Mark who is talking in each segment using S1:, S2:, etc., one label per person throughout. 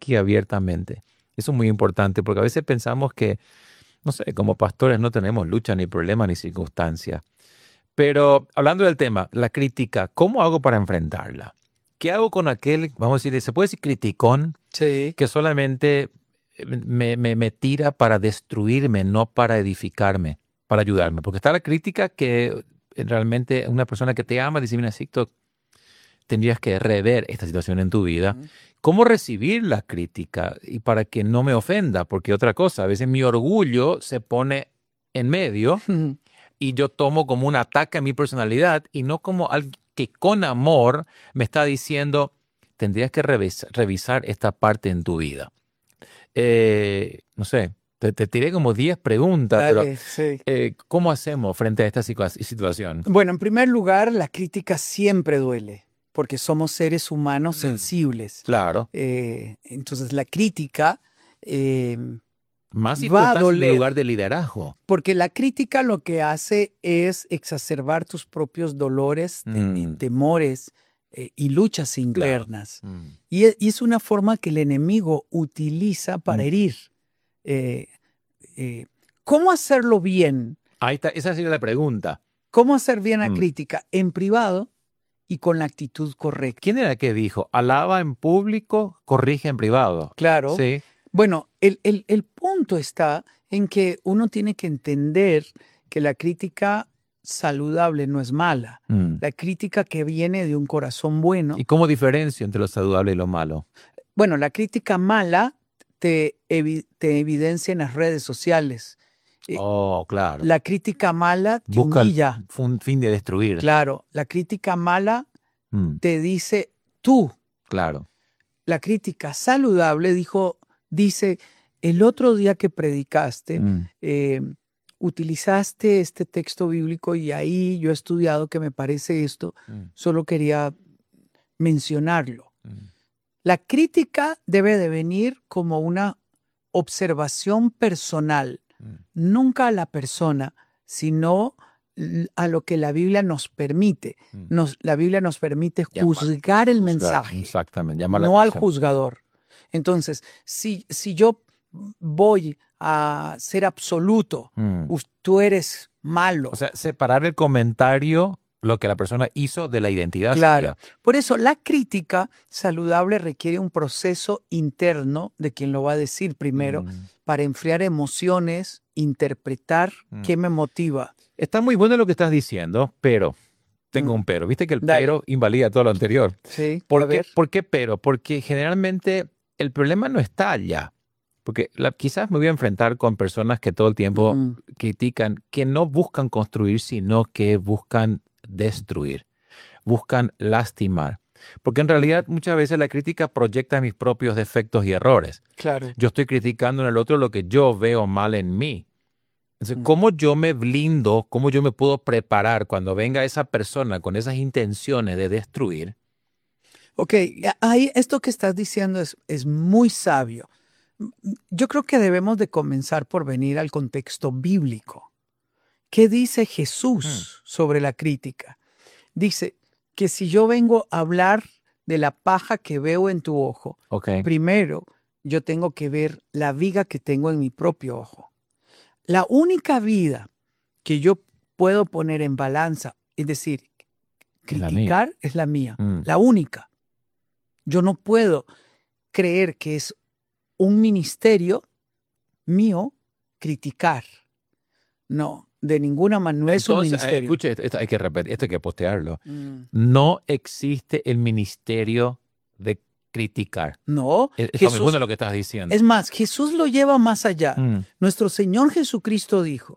S1: aquí abiertamente. Eso es muy importante porque a veces pensamos que, no sé, como pastores no tenemos lucha, ni problema, ni circunstancia. Pero hablando del tema, la crítica, ¿cómo hago para enfrentarla? ¿Qué hago con aquel, vamos a decir, se puede decir criticón,
S2: Sí.
S1: que solamente me tira para destruirme, no para edificarme, para ayudarme? Porque está la crítica que realmente una persona que te ama dice, mira, Sixto, tendrías que rever esta situación en tu vida.
S2: Ujú.
S1: ¿Cómo recibir la crítica? Y para que no me ofenda, porque otra cosa, a veces mi orgullo se pone en medio y yo tomo como un ataque a mi personalidad y no como alguien que con amor me está diciendo, tendrías que revisar esta parte en tu vida. No sé, te tiré como 10 preguntas, pero
S2: Dale, sí.
S1: ¿cómo hacemos frente a esta situación?
S2: Bueno, en primer lugar, la crítica siempre duele, porque somos seres humanos sensibles.
S1: Claro.
S2: Entonces, la crítica
S1: Más si tú
S2: va a
S1: estás en un
S2: doler,
S1: lugar de liderazgo.
S2: porque la crítica lo que hace es exacerbar tus propios dolores, temores y luchas internas. Y es una forma que el enemigo utiliza para herir. Eh, eh, ¿Cómo hacerlo bien?
S1: Ahí está, esa sería la pregunta.
S2: ¿Cómo hacer bien la crítica? En privado y con la actitud correcta.
S1: ¿Quién era que dijo? Alaba en público, corrige en privado.
S2: Claro.
S1: Sí.
S2: Bueno, el punto está en que uno tiene que entender que la crítica saludable no es mala. La crítica que viene de un corazón bueno.
S1: ¿Y cómo diferencio entre lo saludable y lo malo?
S2: Bueno, la crítica mala te evidencia en las redes sociales.
S1: Oh, claro.
S2: La crítica mala te
S1: Busca
S2: humilla.
S1: un fin de destruir.
S2: Claro, la crítica mala te dice tú.
S1: Claro.
S2: La crítica saludable dice, el otro día que predicaste, utilizaste este texto bíblico y ahí yo he estudiado que me parece esto, solo quería mencionarlo. La crítica debe de venir como una observación personal, nunca a la persona, sino a lo que la Biblia nos permite. La Biblia nos permite juzgar el mensaje,
S1: exactamente,
S2: no al juzgador. Entonces, si yo voy a ser absoluto, tú eres malo.
S1: O sea, separar el comentario, lo que la persona hizo, de la identidad.
S2: Claro. Por eso la crítica saludable requiere un proceso interno de quien lo va a decir primero para enfriar emociones, interpretar qué me motiva.
S1: Está muy bueno lo que estás diciendo, pero tengo un pero. Viste que el pero invalida todo lo anterior.
S2: Sí.
S1: ¿Por qué pero? Porque generalmente el problema no está allá. Porque quizás me voy a enfrentar con personas que todo el tiempo critican, que no buscan construir, sino que buscan destruir, buscan lastimar. Porque en realidad muchas veces la crítica proyecta mis propios defectos y errores.
S2: Claro.
S1: Yo estoy criticando en el otro lo que yo veo mal en mí. Entonces, ¿cómo yo me blindo, cómo yo me puedo preparar cuando venga esa persona con esas intenciones de destruir?
S2: Ok, ahí esto que estás diciendo es muy sabio. Yo creo que debemos de comenzar por venir al contexto bíblico. ¿Qué dice Jesús sobre la crítica? Dice que si yo vengo a hablar de la paja que veo en tu ojo, primero yo tengo que ver la viga que tengo en mi propio ojo. La única vida que yo puedo poner en balanza, es decir, criticar, es la mía. La única. Yo no puedo creer que es un ministerio mío criticar. No, de ninguna manera no es un ministerio.
S1: Escuche, esto hay que repetir, esto hay que postearlo. No existe el ministerio de criticar.
S2: No.
S1: Está muy bueno lo que estás diciendo.
S2: Es más, Jesús lo lleva más allá. Nuestro Señor Jesucristo dijo,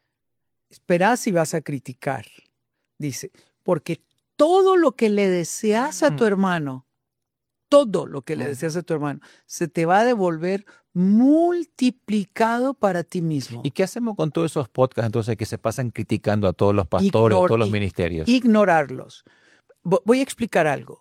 S2: esperad si vas a criticar. Dice, porque todo lo que le deseas a tu hermano, todo lo que le deseas a tu hermano, se te va a devolver multiplicado para ti mismo.
S1: ¿Y qué hacemos con todos esos podcasts entonces que se pasan criticando a todos los pastores, a todos los ministerios?
S2: Ignorarlos. Voy a explicar algo.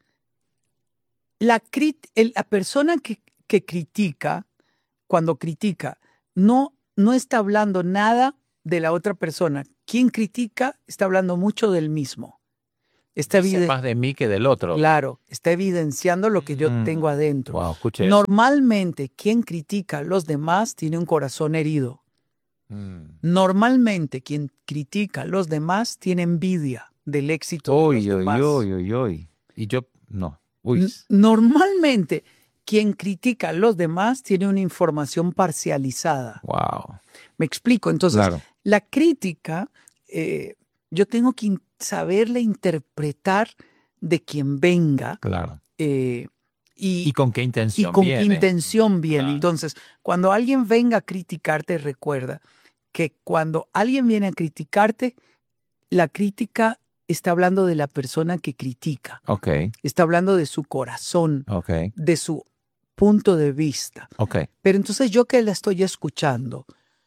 S2: La persona que critica, cuando critica, no está hablando nada de la otra persona. Quien critica está hablando mucho del mismo. Está
S1: Sé más de mí que del otro.
S2: Claro, está evidenciando lo que yo tengo adentro.
S1: Wow, escuche eso.
S2: Normalmente, quien critica a los demás tiene un corazón herido. Normalmente, quien critica a los demás tiene envidia del éxito de los demás.
S1: Y yo, no.
S2: Normalmente, quien critica a los demás tiene una información parcializada.
S1: Wow.
S2: Me explico. Entonces,
S1: Claro.
S2: la crítica, yo tengo que saberle interpretar de quien venga.
S1: Claro.
S2: Y
S1: con qué intención
S2: y con
S1: viene.
S2: qué intención viene.
S1: Claro.
S2: Entonces, cuando alguien venga a criticarte, recuerda que cuando alguien viene a criticarte, la crítica está hablando de la persona que critica.
S1: Ok.
S2: Está hablando de su corazón,
S1: Ok.
S2: de su punto de vista.
S1: Ok.
S2: Pero entonces yo que la estoy escuchando,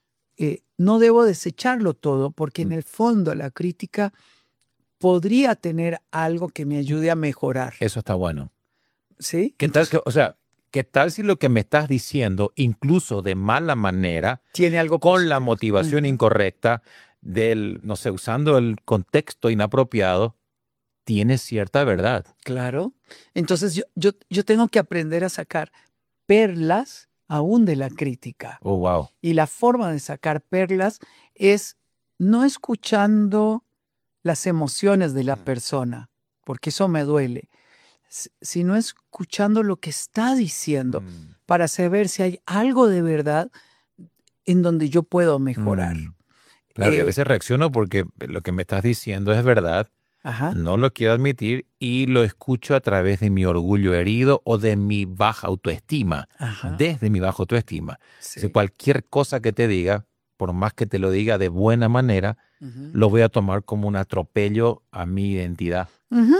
S2: no debo desecharlo todo, porque en el fondo la crítica podría tener algo que me ayude a mejorar.
S1: Eso está bueno.
S2: ¿Sí?
S1: ¿Qué tal, qué tal si lo que me estás diciendo, incluso de mala manera,
S2: Tiene algo
S1: con la motivación incorrecta, no sé, usando el contexto inapropiado, tiene cierta verdad?
S2: Claro. Entonces yo tengo que aprender a sacar perlas aún de la crítica.
S1: Oh, wow.
S2: Y la forma de sacar perlas es no escuchando las emociones de la persona, porque eso me duele, sino escuchando lo que está diciendo para saber si hay algo de verdad en donde yo puedo mejorar.
S1: Claro, y a veces reacciono porque lo que me estás diciendo es verdad.
S2: Ajá.
S1: No lo quiero admitir y lo escucho a través de mi orgullo herido o de mi baja autoestima.
S2: Ajá.
S1: Desde mi baja autoestima.
S2: Sí.
S1: Si cualquier cosa que te diga, por más que te lo diga de buena manera, lo voy a tomar como un atropello a mi identidad.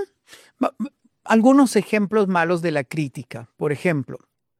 S2: Algunos ejemplos malos de la crítica. Por ejemplo,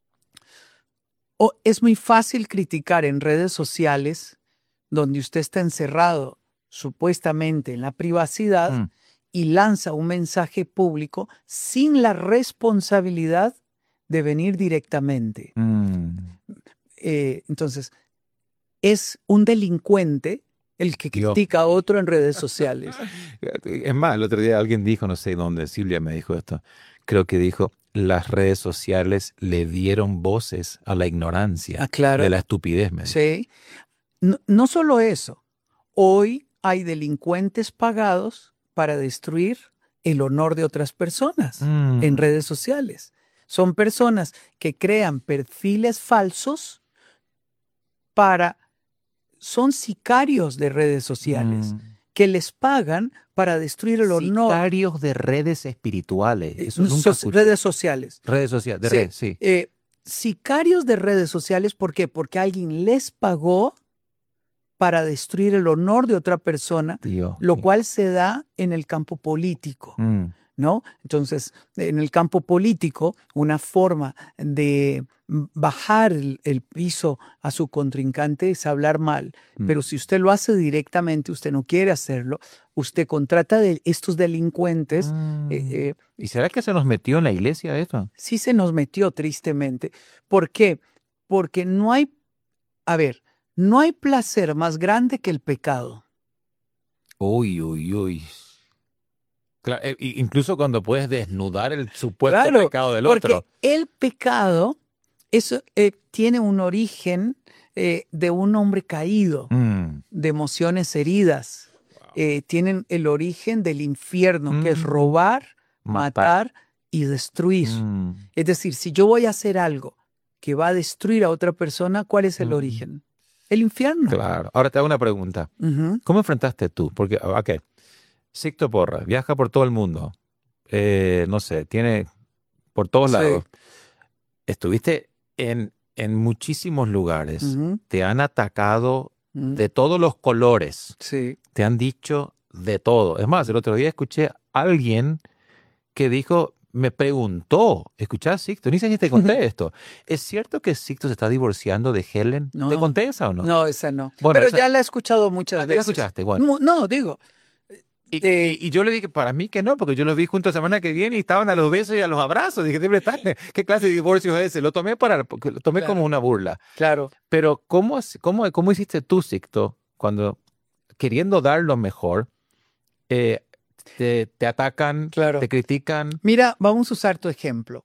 S2: es muy fácil criticar en redes sociales donde usted está encerrado supuestamente en la privacidad y lanza un mensaje público sin la responsabilidad de venir directamente. Entonces, es un delincuente el que critica a otro en redes sociales.
S1: Es más, el otro día alguien dijo, no sé dónde, Silvia me dijo esto, creo que dijo, las redes sociales le dieron voces a la ignorancia,
S2: claro.
S1: de la estupidez. Me dijo.
S2: Sí. No solo eso, hoy hay delincuentes pagados para destruir el honor de otras personas en redes sociales. Son personas que crean perfiles falsos son sicarios de redes sociales que les pagan para destruir el honor.
S1: Sicarios de redes espirituales. Eso nunca
S2: redes sociales.
S1: Redes sociales, de redes, sí.
S2: Sicarios de redes sociales, ¿por qué? Porque alguien les pagó para destruir el honor de otra persona, lo cual se da en el campo político, ¿no? Entonces, en el campo político, una forma de bajar el piso a su contrincante es hablar mal, pero si usted lo hace directamente, usted no quiere hacerlo, usted contrata de estos delincuentes.
S1: ¿Y será que se nos metió en la iglesia esto?
S2: Sí se nos metió, tristemente. ¿Por qué? Porque no hay placer más grande que el pecado.
S1: Uy. Claro, incluso cuando puedes desnudar el supuesto pecado del otro.
S2: Porque el pecado tiene un origen de un hombre caído, de emociones heridas. Tienen el origen del infierno, que es robar, matar y destruir. Es decir, si yo voy a hacer algo que va a destruir a otra persona, ¿cuál es el origen? El infierno.
S1: Claro. Ahora te hago una pregunta. ¿Cómo enfrentaste tú? Porque, Sixto Porras viaja por todo el mundo. No sé, tiene por todos lados. Estuviste en muchísimos lugares. Te han atacado de todos los colores.
S2: Sí.
S1: Te han dicho de todo. Es más, el otro día escuché a alguien que dijo, me preguntó, ¿escuchás, Sixto? Ni sé si te conté esto. ¿Es cierto que Sixto se está divorciando de Helen?
S2: No.
S1: ¿Te conté esa o no?
S2: No, esa no.
S1: Bueno,
S2: pero ya la he escuchado muchas veces.
S1: ¿La escuchaste? Bueno.
S2: No, digo.
S1: Y yo le dije, para mí que no, porque yo los vi juntos la semana que viene y estaban a los besos y a los abrazos. Dije, ¿qué clase de divorcio es ese? Lo tomé como una burla.
S2: Claro.
S1: Pero ¿cómo hiciste tú, Sixto, cuando queriendo dar lo mejor, te atacan,
S2: Claro.
S1: te critican.
S2: Mira, vamos a usar tu ejemplo.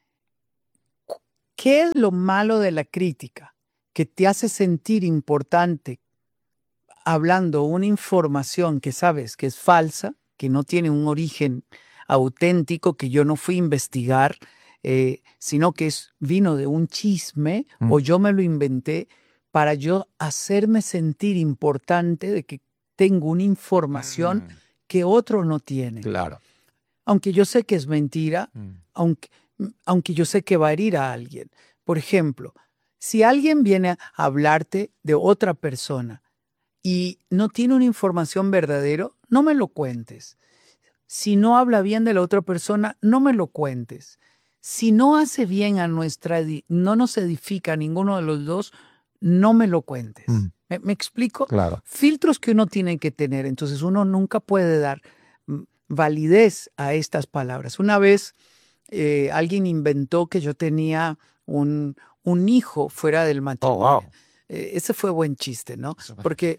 S2: ¿Qué es lo malo de la crítica? Que te hace sentir importante hablando una información que sabes que es falsa, que no tiene un origen auténtico, que yo no fui a investigar, sino que vino de un chisme o yo me lo inventé para yo hacerme sentir importante de que tengo una información que otro no tiene.
S1: Claro.
S2: Aunque yo sé que es mentira, aunque yo sé que va a herir a alguien. Por ejemplo, si alguien viene a hablarte de otra persona y no tiene una información verdadera, no me lo cuentes. Si no habla bien de la otra persona, no me lo cuentes. Si no hace bien a no nos edifica a ninguno de los dos, no me lo cuentes. ¿Me explico?
S1: Claro.
S2: Filtros que uno tiene que tener. Entonces uno nunca puede dar validez a estas palabras. Una vez alguien inventó que yo tenía un hijo fuera del matrimonio.
S1: Oh, wow.
S2: Ese fue buen chiste, ¿no? Porque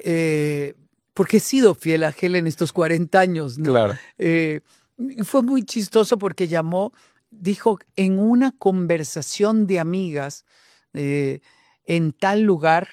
S2: he sido fiel a Helen estos 40 años, ¿no?
S1: Claro.
S2: Fue muy chistoso porque dijo, en una conversación de amigas en tal lugar,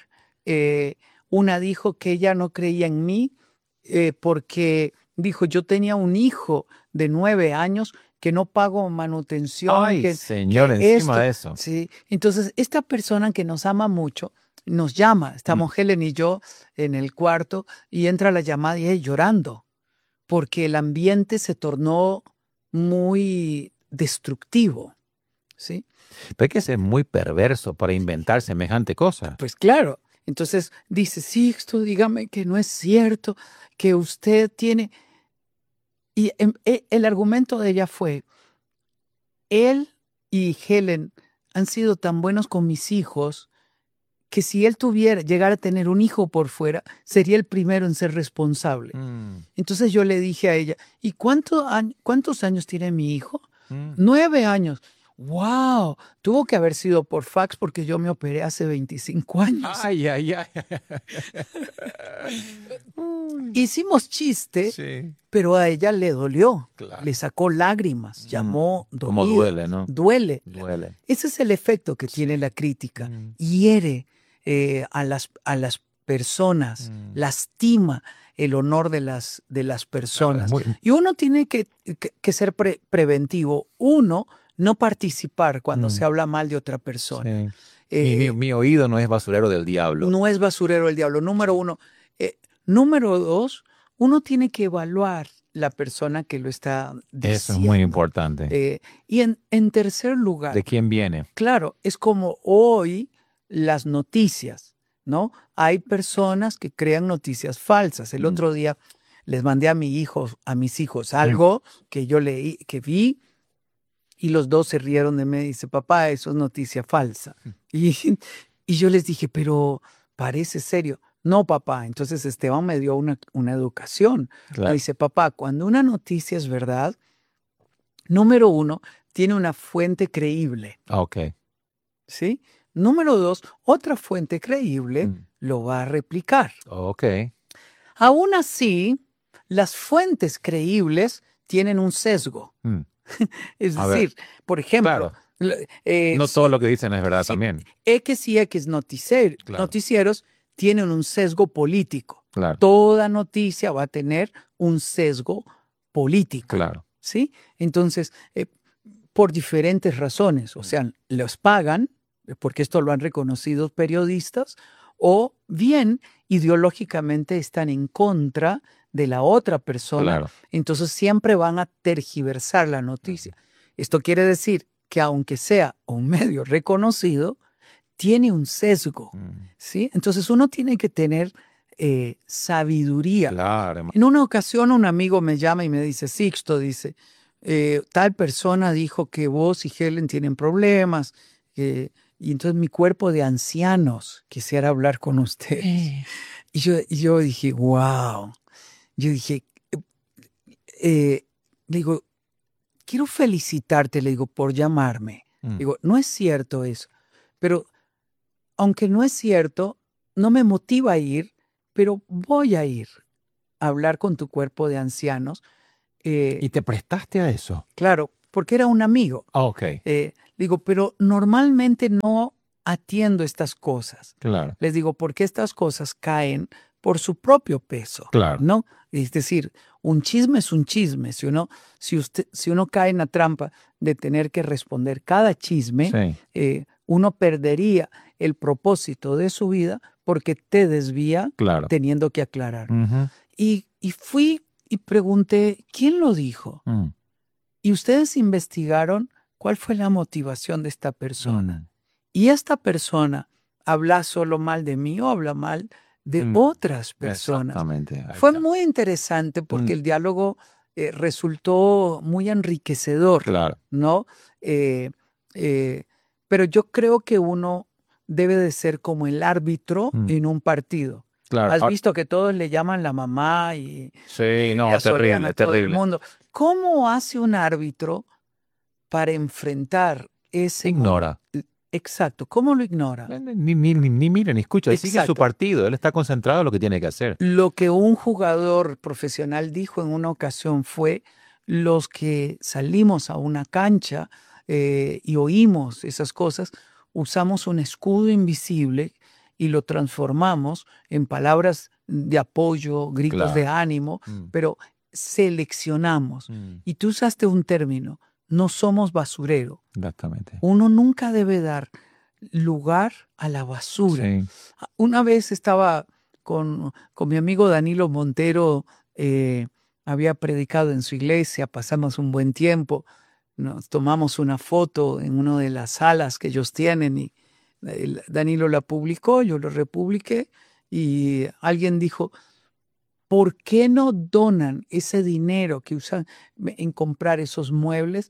S2: una dijo que ella no creía en mí porque dijo, yo tenía un hijo de 9 años que no pago manutención.
S1: Ay, señor, encima de eso.
S2: Sí. Entonces, esta persona que nos ama mucho nos llama. Estamos Helen y yo en el cuarto y entra la llamada y ella llorando porque el ambiente se tornó muy destructivo. ¿Sí?
S1: Pero hay que ser muy perverso para inventar semejante cosa.
S2: Pues claro. Entonces dice, Sixto, dígame que no es cierto, que usted tiene... Y el argumento de ella fue, él y Helen han sido tan buenos con mis hijos que si él llegara a tener un hijo por fuera, sería el primero en ser responsable. Entonces yo le dije a ella, ¿y cuántos años tiene mi hijo? 9 años. ¡Wow! Tuvo que haber sido por fax porque yo me operé hace 25 años.
S1: Ay, ay, ay.
S2: Hicimos chiste,
S1: Sí.
S2: pero a ella le dolió.
S1: Claro.
S2: Le sacó lágrimas, llamó
S1: Como duele, ¿no?
S2: Duele.
S1: Duele.
S2: Ese es el efecto que tiene la crítica. Hiere a las personas, lastima el honor de las personas. Y uno tiene que ser preventivo. Uno, no participar cuando se habla mal de otra persona.
S1: Sí. Mi oído no es basurero del diablo.
S2: No es basurero del diablo, número uno. Número dos, uno tiene que evaluar la persona que lo está diciendo.
S1: Eso es muy importante.
S2: Y en tercer lugar,
S1: ¿De quién viene?
S2: Claro, es como hoy las noticias, ¿no? Hay personas que crean noticias falsas. El otro día les mandé a mis hijos algo que yo leí, que vi, y los dos se rieron de mí y dice, papá, eso es noticia falsa. Y yo les dije, pero parece serio. No, papá. Entonces Esteban me dio una educación.
S1: Claro.
S2: Me dice, papá, cuando una noticia es verdad, número uno, tiene una fuente creíble.
S1: Ok.
S2: ¿Sí? Número dos, otra fuente creíble lo va a replicar.
S1: Ok.
S2: Aún así, las fuentes creíbles tienen un sesgo. Es decir, por ejemplo,
S1: no todo lo que dicen es verdad
S2: sí,
S1: también.
S2: X y X noticieros tienen un sesgo político.
S1: Claro.
S2: Toda noticia va a tener un sesgo político.
S1: Claro.
S2: ¿Sí? Entonces, por diferentes razones, o sea, los pagan, porque esto lo han reconocido periodistas, o bien ideológicamente están en contra de la otra persona,
S1: Claro.
S2: entonces siempre van a tergiversar la noticia. Esto quiere decir que aunque sea un medio reconocido, tiene un sesgo, ¿sí? Entonces uno tiene que tener sabiduría.
S1: Claro.
S2: En una ocasión un amigo me llama y me dice, Sixto, dice, tal persona dijo que vos y Helen tienen problemas, y entonces mi cuerpo de ancianos quisiera hablar con ustedes. Y yo dije, wow. Yo dije, le digo, quiero felicitarte, le digo, por llamarme. Digo, no es cierto eso, pero aunque no es cierto, no me motiva a ir, pero voy a ir. hablar con tu cuerpo de ancianos.
S1: ¿Y te prestaste a eso?
S2: Claro, porque era un amigo.
S1: Ok,
S2: Digo, pero normalmente no atiendo estas cosas.
S1: claro,
S2: Les digo, porque estas cosas caen por su propio peso,
S1: claro.
S2: ¿no? Es decir, un chisme es un chisme. Si uno cae en la trampa de tener que responder cada chisme,
S1: Sí,
S2: uno perdería el propósito de su vida porque te desvía
S1: claro.
S2: teniendo que aclarar.
S1: Ujú.
S2: Y fui y pregunté, ¿quién lo dijo?
S1: Mm.
S2: Y ustedes investigaron cuál fue la motivación de esta persona.
S1: Mm.
S2: Y esta persona habla solo mal de mí o habla mal de
S1: Mm.
S2: otras personas.
S1: Exactamente. Ahí
S2: Fue
S1: está.
S2: muy interesante porque
S1: Mm.
S2: el diálogo resultó muy enriquecedor,
S1: Claro.
S2: ¿no? Eh, eh, pero yo creo que uno debe de ser como el árbitro
S1: Mm.
S2: en un partido.
S1: Claro.
S2: Has
S1: Ahora-
S2: visto que todos le llaman la mamá y
S1: sí, no,
S2: asolean
S1: terrible,
S2: a todo el
S1: terrible.
S2: mundo. ¿Cómo hace un árbitro para enfrentar ese
S1: Ignora.
S2: Exacto, ¿cómo lo ignora?
S1: Ni mira, ni escucha. Él sigue su
S2: Exacto.
S1: partido. Él está concentrado en lo que tiene que hacer.
S2: Lo que un jugador profesional dijo en una ocasión fue, los que salimos a una cancha y oímos esas cosas, usamos un escudo invisible y lo transformamos en palabras de apoyo, gritos
S1: Claro.
S2: de ánimo,
S1: Mm.
S2: pero seleccionamos.
S1: Mm.
S2: Y tú usaste un término, no somos basurero.
S1: Exactamente.
S2: Uno nunca debe dar lugar a la basura.
S1: Sí.
S2: Una vez estaba con mi amigo Danilo Montero, había predicado en su iglesia, pasamos un buen tiempo, nos tomamos una foto en una de las salas que ellos tienen y Danilo la publicó, yo lo republiqué y alguien dijo, ¿por qué no donan ese dinero que usan en comprar esos muebles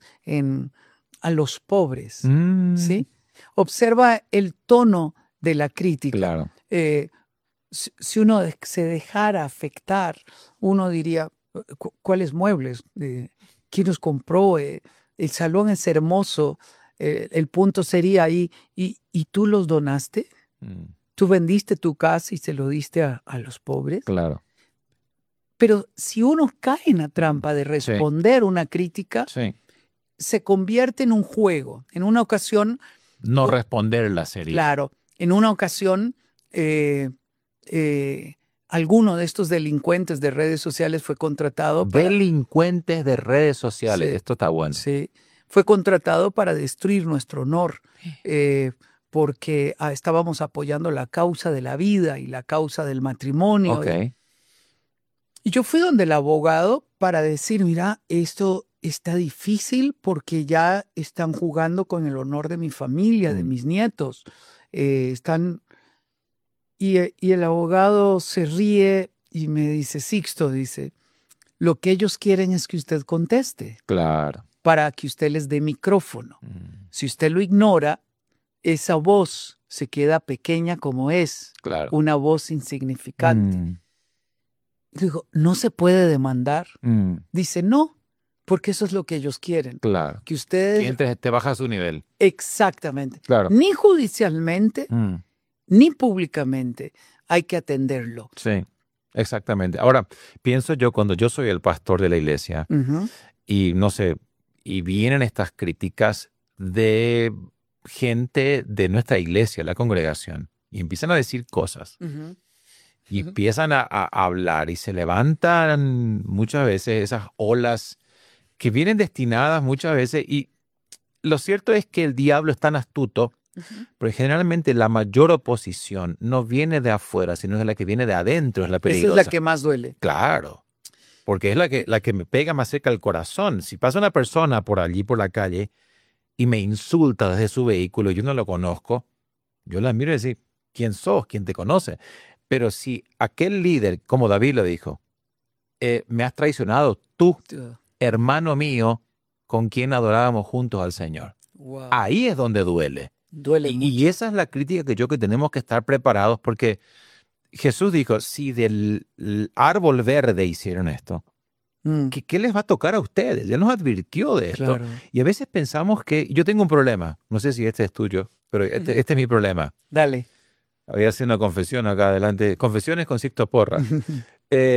S2: a los pobres?
S1: Mm.
S2: ¿Sí? Observa el tono de la crítica.
S1: Claro.
S2: Si uno se dejara afectar, uno diría, ¿cuáles muebles? ¿Quién los compró? El salón es hermoso. El punto sería ahí, ¿y tú los donaste?
S1: Mm.
S2: ¿Tú vendiste tu casa y se lo diste a los pobres?
S1: Claro.
S2: Pero si uno cae en la trampa de responder una crítica,
S1: Sí.
S2: se convierte en un juego. En una ocasión,
S1: No responder la serie.
S2: claro, en una ocasión, alguno de estos delincuentes de redes sociales fue contratado para,
S1: Delincuentes de redes sociales.
S2: Sí.
S1: Esto está bueno.
S2: sí, fue contratado para destruir nuestro honor, porque estábamos apoyando la causa de la vida y la causa del matrimonio.
S1: Ok.
S2: Y yo fui donde el abogado para decir, mira, esto está difícil porque ya están jugando con el honor de mi familia, de mis nietos. Y el abogado se ríe y me dice, Sixto, dice, lo que ellos quieren es que usted conteste
S1: Claro.
S2: para que usted les dé micrófono.
S1: Mm.
S2: Si usted lo ignora, esa voz se queda pequeña como es,
S1: Claro.
S2: una voz insignificante.
S1: Mm.
S2: Digo, ¿no se puede demandar?
S1: Mm.
S2: Dice, no, porque eso es lo que ellos quieren.
S1: Claro.
S2: Que ustedes...
S1: Que te baja su nivel.
S2: Exactamente.
S1: Claro.
S2: Ni judicialmente,
S1: Mm.
S2: ni públicamente hay que atenderlo.
S1: Sí, exactamente. Ahora, pienso yo cuando yo soy el pastor de la iglesia
S2: Ujú.
S1: y no sé, y vienen estas críticas de gente de nuestra iglesia, la congregación, y empiezan a decir cosas.
S2: Ujú.
S1: Y empiezan a hablar y se levantan muchas veces esas olas que vienen destinadas muchas veces. Y lo cierto es que el diablo es tan astuto, porque generalmente la mayor oposición no viene de afuera, sino de la que viene de adentro, es la
S2: Esa
S1: peligrosa.
S2: es la que más duele.
S1: Claro, porque es la que me pega más cerca al corazón. Si pasa una persona por allí, por la calle, y me insulta desde su vehículo y yo no lo conozco, yo la miro y decir, ¿quién sos? ¿Quién te conoce? Pero si aquel líder, como David lo dijo, me has traicionado tú, hermano mío, con quien adorábamos juntos al Señor.
S2: Wow.
S1: Ahí es donde duele.
S2: Duele mucho.
S1: Y esa es la crítica que tenemos que estar preparados, porque Jesús dijo, si del árbol verde hicieron esto, ¿qué les va a tocar a ustedes? Ya nos advirtió de esto.
S2: Claro.
S1: Y a veces pensamos que yo tengo un problema, no sé si este es tuyo, pero este es mi problema.
S2: Dale.
S1: Voy a hacer una confesión acá adelante. Confesiones con Sixto Porra.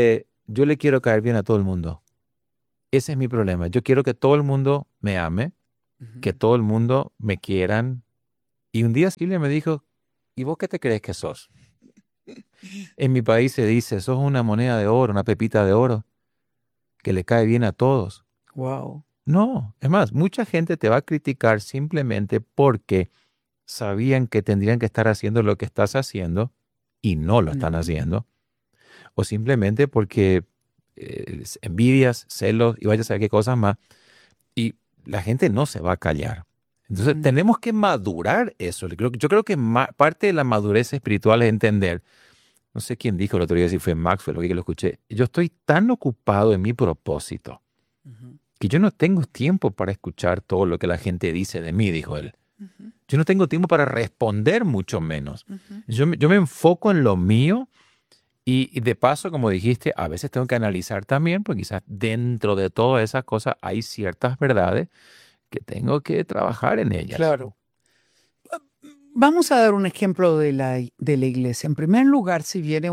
S1: yo le quiero caer bien a todo el mundo. Ese es mi problema. Yo quiero que todo el mundo me ame, que todo el mundo me quieran. Y un día Silvia me dijo, ¿y vos qué te crees que sos? En mi país se dice, sos una moneda de oro, una pepita de oro, que le cae bien a todos.
S2: Wow.
S1: No, es más, mucha gente te va a criticar simplemente porque sabían que tendrían que estar haciendo lo que estás haciendo y no lo están haciendo. O simplemente porque envidias, celos y vaya a saber qué cosas más. Y la gente no se va a callar. Entonces tenemos que madurar eso. Yo creo que parte de la madurez espiritual es entender. No sé quién dijo el otro día, si fue Maxwell o que lo escuché. Yo estoy tan ocupado en mi propósito que yo no tengo tiempo para escuchar todo lo que la gente dice de mí, dijo él. Yo no tengo tiempo para responder, mucho menos. Yo me enfoco en lo mío y de paso, como dijiste, a veces tengo que analizar también, porque quizás dentro de todas esas cosas hay ciertas verdades que tengo que trabajar en ellas.
S2: Claro. Vamos a dar un ejemplo de la iglesia. En primer lugar, si viene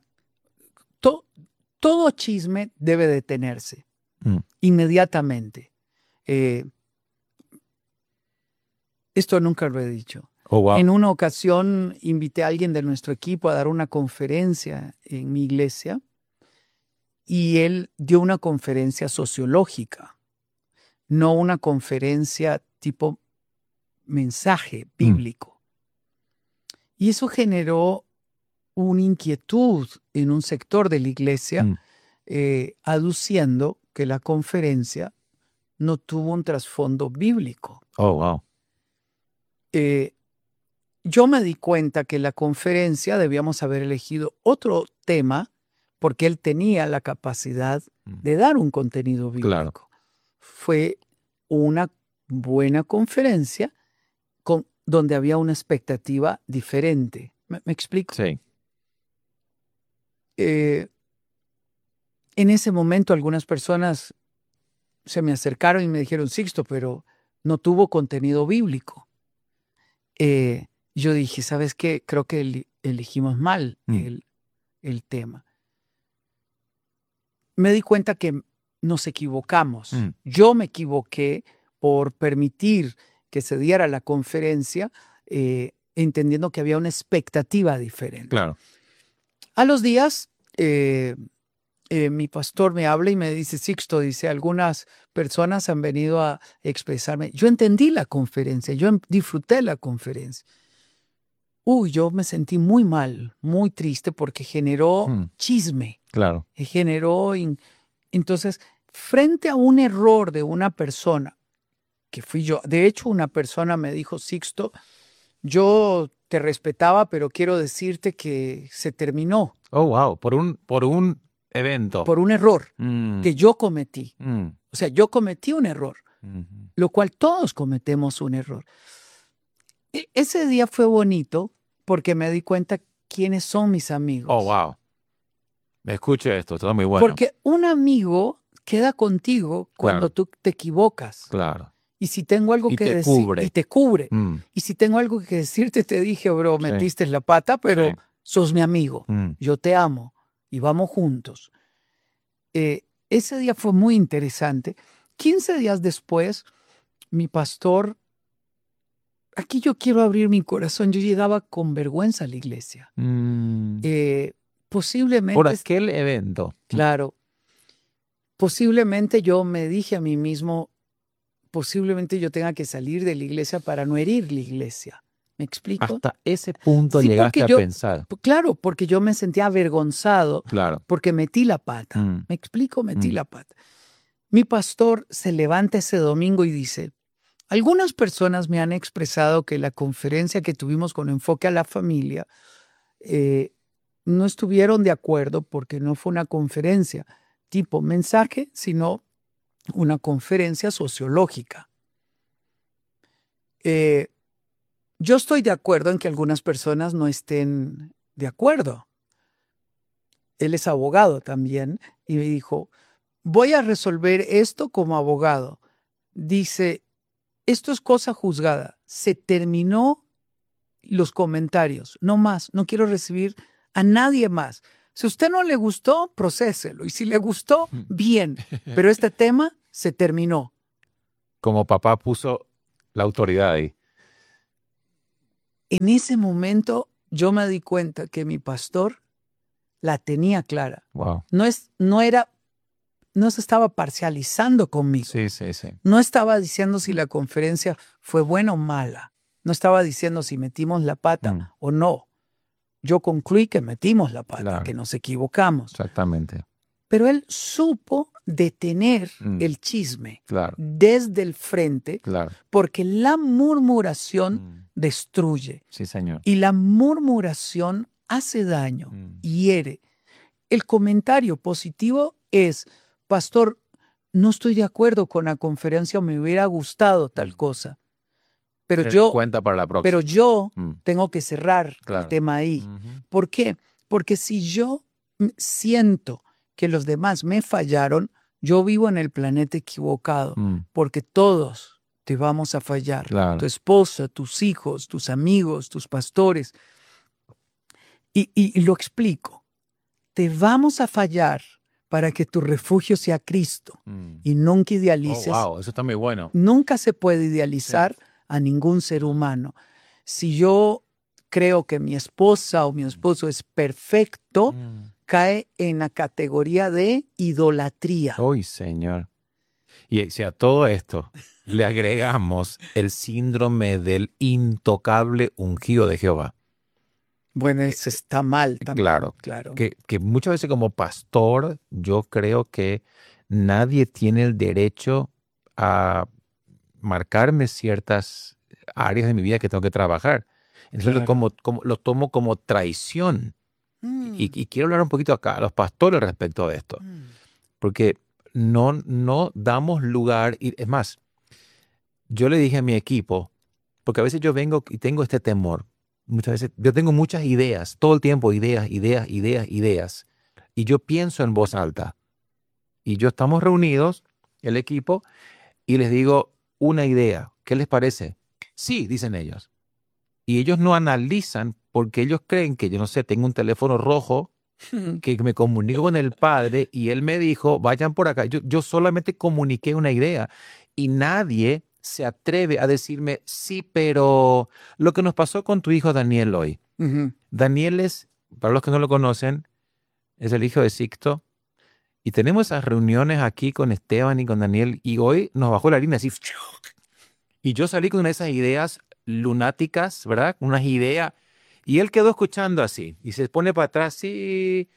S2: todo chisme debe detenerse inmediatamente. Esto nunca lo he dicho.
S1: Oh, wow.
S2: En una ocasión invité a alguien de nuestro equipo a dar una conferencia en mi iglesia y él dio una conferencia sociológica, no una conferencia tipo mensaje bíblico. Y eso generó una inquietud en un sector de la iglesia, aduciendo que la conferencia no tuvo un trasfondo bíblico.
S1: Oh, wow.
S2: Yo me di cuenta que la conferencia debíamos haber elegido otro tema porque él tenía la capacidad de dar un contenido bíblico.
S1: Claro.
S2: Fue una buena conferencia donde había una expectativa diferente. ¿Me explico?
S1: Sí.
S2: En ese momento algunas personas se me acercaron y me dijeron, Sixto, pero no tuvo contenido bíblico. Yo dije, ¿sabes qué? Creo que elegimos mal el tema. Me di cuenta que nos equivocamos. Yo me equivoqué por permitir que se diera la conferencia, entendiendo que había una expectativa diferente.
S1: Claro.
S2: A los días, mi pastor me habla y me dice, Sixto, dice, algunas personas han venido a expresarme. Yo entendí la conferencia, yo disfruté la conferencia. Yo me sentí muy mal, muy triste porque generó chisme.
S1: Claro.
S2: Generó... Entonces, frente a un error de una persona, que fui yo, de hecho una persona me dijo, Sixto, yo te respetaba, pero quiero decirte que se terminó.
S1: Oh, wow. Por un evento.
S2: Por un error que yo cometí. O sea, yo cometí un error, lo cual todos cometemos un error. Ese día fue bonito porque me di cuenta quiénes son mis amigos.
S1: Oh, wow. Me escucho esto, está muy bueno.
S2: Porque un amigo queda contigo cuando tú te equivocas.
S1: Claro.
S2: Y si tengo algo que decir, y te cubre. Y si tengo algo que decirte, te dije, bro, metiste la pata, pero sos mi amigo. Yo te amo y vamos juntos. Ese día fue muy interesante. 15 días después, mi pastor, aquí yo quiero abrir mi corazón, yo llegaba con vergüenza a la iglesia. Posiblemente...
S1: Por aquel evento.
S2: Claro. Posiblemente yo me dije a mí mismo, posiblemente yo tenga que salir de la iglesia para no herir la iglesia. ¿Me explico?
S1: Hasta ese punto llegaste a pensar.
S2: Claro, porque yo me sentía avergonzado.
S1: Claro.
S2: Porque metí la pata. ¿Me explico? Metí la pata. Mi pastor se levanta ese domingo y dice, algunas personas me han expresado que la conferencia que tuvimos con enfoque a la familia no estuvieron de acuerdo porque no fue una conferencia tipo mensaje, sino una conferencia sociológica. Yo estoy de acuerdo en que algunas personas no estén de acuerdo. Él es abogado también y me dijo, voy a resolver esto como abogado. Dice, esto es cosa juzgada. Se terminó los comentarios, no más, no quiero recibir a nadie más. Si a usted no le gustó, procéselo. Y si le gustó, bien. Pero este tema se terminó.
S1: Como papá puso la autoridad ahí.
S2: En ese momento yo me di cuenta que mi pastor la tenía clara.
S1: Wow.
S2: No se estaba parcializando conmigo.
S1: Sí, sí, sí.
S2: No estaba diciendo si la conferencia fue buena o mala. No estaba diciendo si metimos la pata o no. Yo concluí que metimos la pata,
S1: Claro.
S2: que nos equivocamos.
S1: Exactamente.
S2: Pero él supo detener el chisme desde el frente, porque la murmuración destruye.
S1: Sí, señor.
S2: Y la murmuración hace daño, hiere. El comentario positivo es, pastor, no estoy de acuerdo con la conferencia, me hubiera gustado tal cosa. Pero yo,
S1: cuenta para la próxima.
S2: Pero yo tengo que cerrar el tema ahí.
S1: Uh-huh.
S2: ¿Por qué? Porque si yo siento que los demás me fallaron, yo vivo en el planeta equivocado, porque todos te vamos a fallar.
S1: Claro.
S2: Tu esposa, tus hijos, tus amigos, tus pastores. Y lo explico. Te vamos a fallar para que tu refugio sea Cristo. Y nunca idealices.
S1: Oh, wow, eso está muy bueno.
S2: Nunca se puede idealizar a ningún ser humano. Si yo creo que mi esposa o mi esposo es perfecto, cae en la categoría de idolatría.
S1: ¡Uy, Señor! Y si a todo esto le agregamos el síndrome del intocable ungido de Jehová.
S2: Bueno, eso está mal también.
S1: Claro. Que muchas veces como pastor yo creo que nadie tiene el derecho a marcarme ciertas áreas de mi vida que tengo que trabajar. Entonces lo tomo como traición. Y quiero hablar un poquito acá a los pastores respecto de esto. Porque no damos lugar. Y es más, yo le dije a mi equipo, porque a veces yo vengo y tengo este temor. Muchas veces yo tengo muchas ideas, todo el tiempo ideas. Y yo pienso en voz alta. Y yo estamos reunidos, el equipo, y les digo una idea. ¿Qué les parece? Sí, dicen ellos. Y ellos no analizan porque ellos creen que, yo no sé, tengo un teléfono rojo que me comunico con el Padre y Él me dijo, vayan por acá. Yo solamente comuniqué una idea y nadie se atreve a decirme, sí, pero lo que nos pasó con tu hijo Daniel hoy. Daniel es, para los que no lo conocen, es el hijo de Sixto. Y tenemos esas reuniones aquí con Esteban y con Daniel y hoy nos bajó la línea así. Y yo salí con esas ideas lunáticas, ¿verdad? Unas ideas. Y él quedó escuchando así. Y se pone para atrás, sí.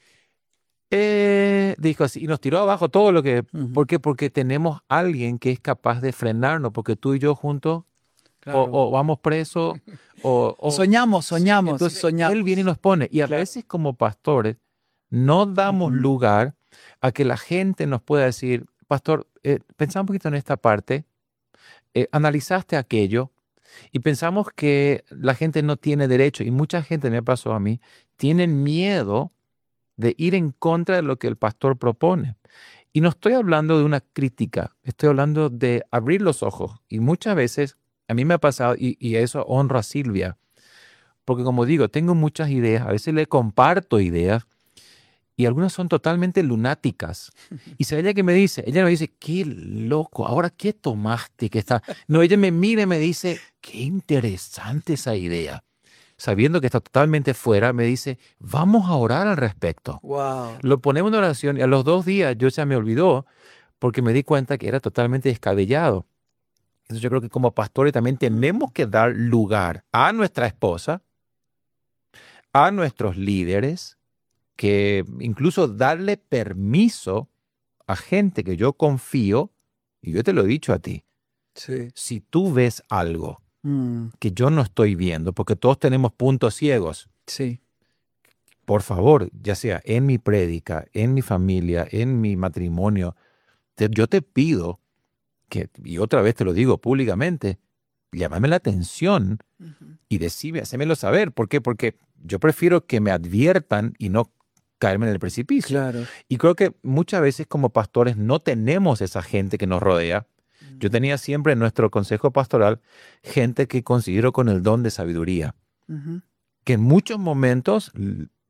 S1: Dijo así. Y nos tiró abajo todo lo que... ¿Por qué? Porque tenemos alguien que es capaz de frenarnos. Porque tú y yo juntos o vamos presos o
S2: soñamos.
S1: Entonces,
S2: soñamos.
S1: Él viene y nos pone. Y a veces como pastores no damos lugar a que la gente nos pueda decir, pastor, pensá un poquito en esta parte. Analizaste aquello y pensamos que la gente no tiene derecho, y mucha gente, me pasó a mí, tienen miedo de ir en contra de lo que el pastor propone. Y no estoy hablando de una crítica, estoy hablando de abrir los ojos. Y muchas veces, a mí me ha pasado, y eso honro a Silvia, porque como digo, tengo muchas ideas, a veces le comparto ideas, y algunas son totalmente lunáticas. Y si ella me dice, qué loco, ahora qué tomaste que está. No, ella me mira y me dice, qué interesante esa idea. Sabiendo que está totalmente fuera, me dice, vamos a orar al respecto.
S2: Wow.
S1: Lo ponemos en oración y a los 2 días yo ya me olvidó porque me di cuenta que era totalmente descabellado. Entonces yo creo que como pastores también tenemos que dar lugar a nuestra esposa, a nuestros líderes, que incluso darle permiso a gente que yo confío, y yo te lo he dicho a ti, si tú ves algo que yo no estoy viendo, porque todos tenemos puntos ciegos, por favor, ya sea en mi prédica, en mi familia, en mi matrimonio, yo te pido que, y otra vez te lo digo públicamente, llámame la atención y decime, hacémelo saber. ¿Por qué? Porque yo prefiero que me adviertan y no caerme en el precipicio.
S2: Claro.
S1: Y creo que muchas veces como pastores no tenemos esa gente que nos rodea. Yo tenía siempre en nuestro consejo pastoral gente que considero con el don de sabiduría, que en muchos momentos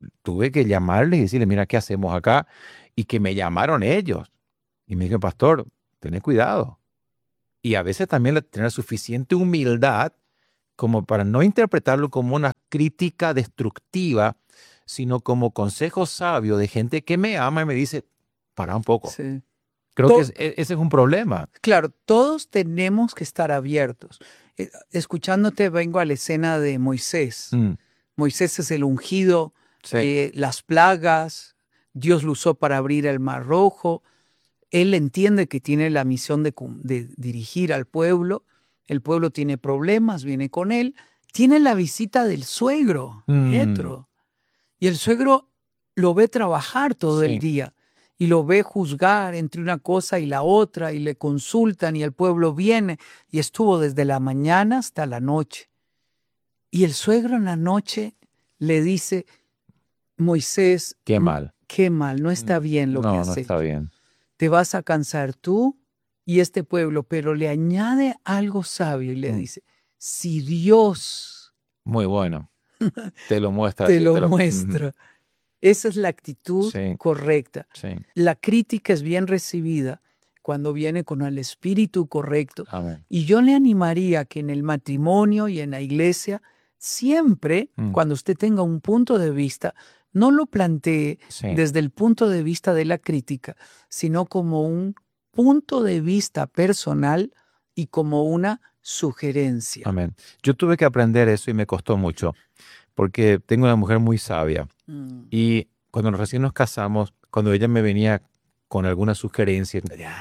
S1: tuve que llamarles y decirles, mira, ¿qué hacemos acá? Y que me llamaron ellos. Y me dijeron, pastor, tened cuidado. Y a veces también tener suficiente humildad como para no interpretarlo como una crítica destructiva, sino como consejo sabio de gente que me ama y me dice, para un poco.
S2: Sí.
S1: Creo que ese es un problema.
S2: Claro, todos tenemos que estar abiertos. Escuchándote vengo a la escena de Moisés. Moisés es el ungido,
S1: Sí.
S2: las plagas, Dios lo usó para abrir el Mar Rojo. Él entiende que tiene la misión de dirigir al pueblo. El pueblo tiene problemas, viene con él. Tiene la visita del suegro, Jetro. Y el suegro lo ve trabajar todo el día y lo ve juzgar entre una cosa y la otra y le consultan y el pueblo viene y estuvo desde la mañana hasta la noche. Y el suegro en la noche le dice, Moisés,
S1: Qué mal.
S2: Qué mal, no está bien lo que has
S1: No
S2: hecho.
S1: está bien.
S2: Te vas a cansar tú y este pueblo, pero le añade algo sabio y le dice, si Dios
S1: Muy bueno. Te lo muestra.
S2: te lo muestra. Esa es la actitud correcta.
S1: Sí.
S2: La crítica es bien recibida cuando viene con el espíritu correcto.
S1: Amén.
S2: Y yo le animaría que en el matrimonio y en la iglesia, siempre, cuando usted tenga un punto de vista, no lo plantee desde el punto de vista de la crítica, sino como un punto de vista personal y como una sugerencia.
S1: Amén. Yo tuve que aprender eso y me costó mucho, porque tengo una mujer muy sabia. Y cuando recién nos casamos, cuando ella me venía con alguna sugerencia,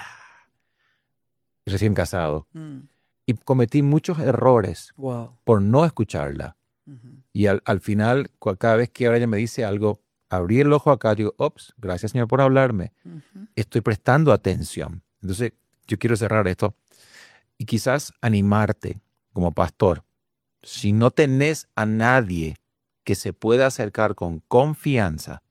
S1: recién casado, y cometí muchos errores por no escucharla. Y al final, cada vez que ahora ella me dice algo, abrí el ojo acá, digo, ops, gracias Señor por hablarme. Estoy prestando atención. Entonces, yo quiero cerrar esto y quizás animarte como pastor. Si no tenés a nadie que se pueda acercar con confianza,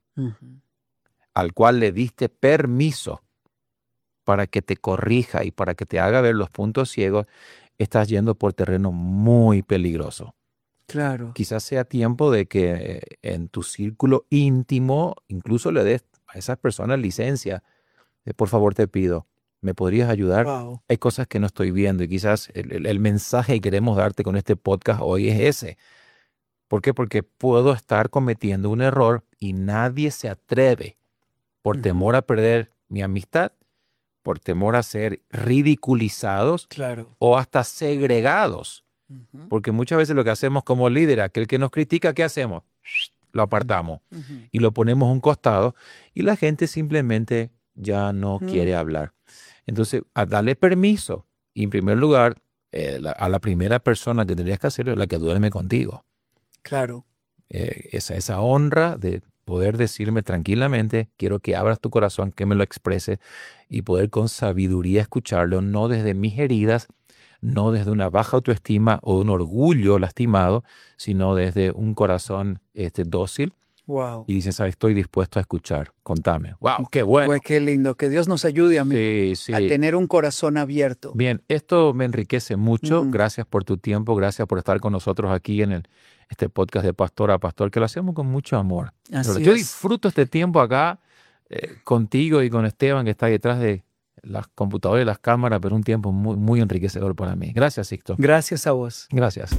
S1: al cual le diste permiso para que te corrija y para que te haga ver los puntos ciegos, estás yendo por terreno muy peligroso.
S2: Claro.
S1: Quizás sea tiempo de que en tu círculo íntimo incluso le des a esas personas licencia. Por favor, te pido, ¿me podrías ayudar?
S2: Wow.
S1: Hay cosas que no estoy viendo y quizás el mensaje que queremos darte con este podcast hoy es ese. ¿Por qué? Porque puedo estar cometiendo un error y nadie se atreve por temor a perder mi amistad, por temor a ser ridiculizados o hasta segregados. Porque muchas veces lo que hacemos como líder, aquel que nos critica, ¿qué hacemos? Lo apartamos y lo ponemos a un costado y la gente simplemente ya no quiere hablar. Entonces, a darle permiso y en primer lugar, a la primera persona que tendrías que hacerlo es la que duerme contigo.
S2: Claro.
S1: Esa honra de poder decirme tranquilamente, quiero que abras tu corazón, que me lo expreses y poder con sabiduría escucharlo, no desde mis heridas, no desde una baja autoestima o un orgullo lastimado, sino desde un corazón dócil.
S2: Wow.
S1: Y dicen, ¿sabes? Estoy dispuesto a escuchar. Contame. ¡Wow! ¡Qué bueno!
S2: Pues qué lindo. Que Dios nos ayude a tener un corazón abierto.
S1: Bien, esto me enriquece mucho. Gracias por tu tiempo. Gracias por estar con nosotros aquí en este podcast de Pastor a Pastor, que lo hacemos con mucho amor. Yo disfruto este tiempo acá contigo y con Esteban, que está detrás de las computadoras y las cámaras, pero un tiempo muy, muy enriquecedor para mí. Gracias, Sixto.
S2: Gracias a vos.
S1: Gracias.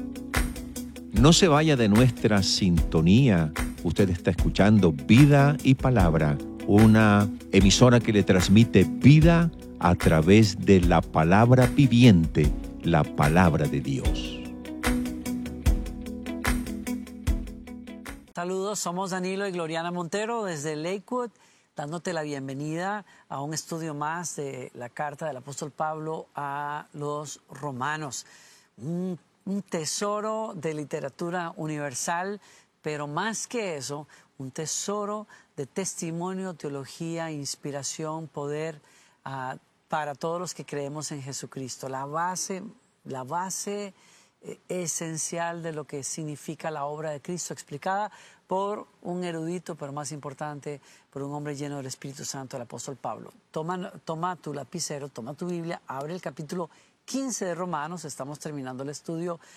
S3: No se vaya de nuestra sintonía. Usted está escuchando Vida y Palabra, una emisora que le transmite vida a través de la palabra viviente, la palabra de Dios.
S4: Saludos, somos Danilo y Gloriana Montero desde Lakewood, dándote la bienvenida a un estudio más de la carta del apóstol Pablo a los romanos. Un tesoro de literatura universal, pero más que eso, un tesoro de testimonio, teología, inspiración, poder para todos los que creemos en Jesucristo. La base esencial de lo que significa la obra de Cristo, explicada por un erudito, pero más importante, por un hombre lleno del Espíritu Santo, el apóstol Pablo. Toma tu lapicero, toma tu Biblia, abre el capítulo 15 de Romanos, estamos terminando el estudio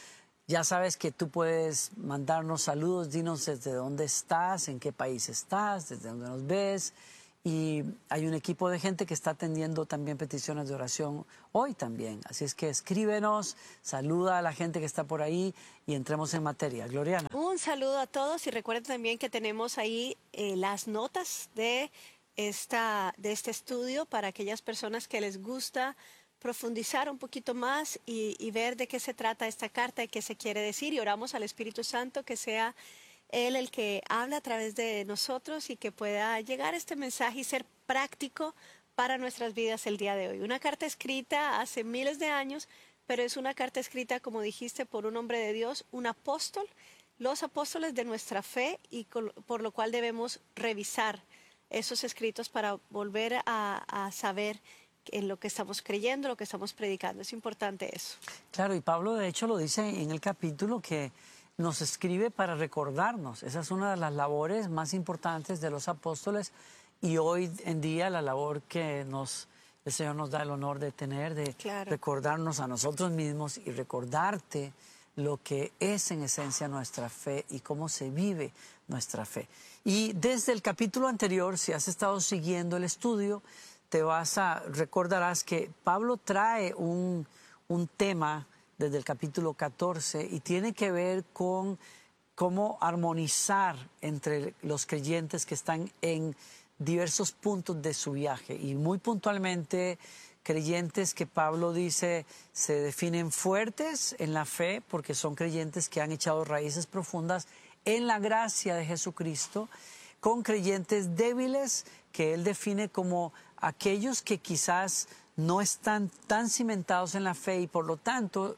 S4: Ya sabes que tú puedes mandarnos saludos, dinos desde dónde estás, en qué país estás, desde dónde nos ves. Y hay un equipo de gente que está atendiendo también peticiones de oración hoy también. Así es que escríbenos, saluda a la gente que está por ahí y entremos en materia. Gloriana.
S5: Un saludo a todos y recuerden también que tenemos ahí las notas de este estudio para aquellas personas que les gusta profundizar un poquito más y ver de qué se trata esta carta y qué se quiere decir. Y oramos al Espíritu Santo que sea Él el que habla a través de nosotros y que pueda llegar este mensaje y ser práctico para nuestras vidas el día de hoy. Una carta escrita hace miles de años, pero es una carta escrita, como dijiste, por un hombre de Dios, un apóstol, los apóstoles de nuestra fe, y por lo cual debemos revisar esos escritos para volver a saber en lo que estamos creyendo, lo que estamos predicando. Es importante eso.
S4: Claro, y Pablo de hecho lo dice en el capítulo que nos escribe para recordarnos. Esa es una de las labores más importantes de los apóstoles y hoy en día la labor que el Señor nos da el honor de tener, de recordarnos a nosotros mismos y recordarte lo que es en esencia nuestra fe y cómo se vive nuestra fe. Y desde el capítulo anterior, si has estado siguiendo el estudio, recordarás que Pablo trae un tema desde el capítulo 14 y tiene que ver con cómo armonizar entre los creyentes que están en diversos puntos de su viaje y muy puntualmente creyentes que Pablo dice se definen fuertes en la fe porque son creyentes que han echado raíces profundas en la gracia de Jesucristo, con creyentes débiles que él define como aquellos que quizás no están tan cimentados en la fe y por lo tanto,